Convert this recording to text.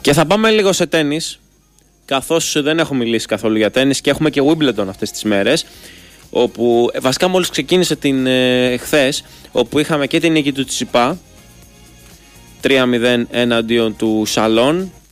Και θα πάμε λίγο σε τένις, καθώς δεν έχω μιλήσει καθόλου για τένις και έχουμε και Wimbledon αυτές τις μέρες, όπου βασικά μόλις ξεκίνησε χθες, όπου είχαμε και την νίκη του Τσιπά 3-0 εναντίον του Σαλόν